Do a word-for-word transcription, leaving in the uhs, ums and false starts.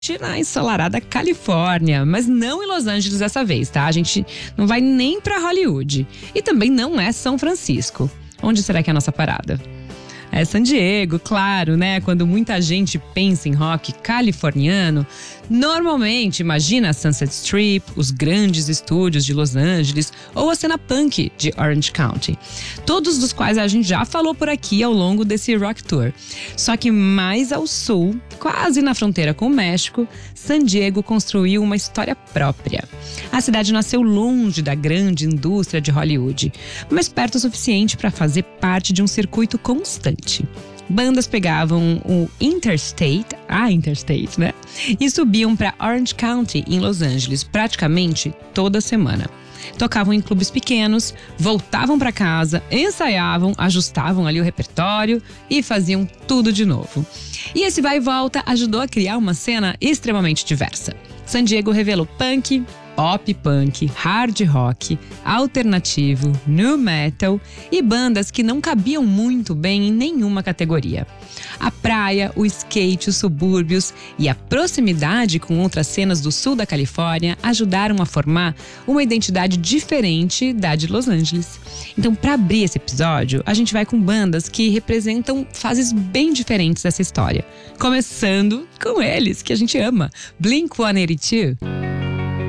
na ensolarada Califórnia, mas não em Los Angeles dessa vez, tá? A gente não vai nem pra Hollywood. E também não é São Francisco. Onde será que é a nossa parada? É San Diego, claro, né? Quando muita gente pensa em rock californiano, normalmente imagina a Sunset Strip, os grandes estúdios de Los Angeles ou a cena punk de Orange County. Todos dos quais a gente já falou por aqui ao longo desse Rock Tour. Só que mais ao sul, quase na fronteira com o México, San Diego construiu uma história própria. A cidade nasceu longe da grande indústria de Hollywood, mas perto o suficiente para fazer parte de um circuito constante. Bandas pegavam o Interstate, a Interstate, né? E subiam para Orange County, em Los Angeles, praticamente toda semana. Tocavam em clubes pequenos, voltavam para casa, ensaiavam, ajustavam ali o repertório e faziam tudo de novo. E esse vai e volta ajudou a criar uma cena extremamente diversa. San Diego revelou punk, pop punk, hard rock, alternativo, nu metal e bandas que não cabiam muito bem em nenhuma categoria. A praia, o skate, os subúrbios e a proximidade com outras cenas do sul da Califórnia ajudaram a formar uma identidade diferente da de Los Angeles. Então, para abrir esse episódio, a gente vai com bandas que representam fases bem diferentes dessa história. Começando com eles, que a gente ama, Blink one eighty-two.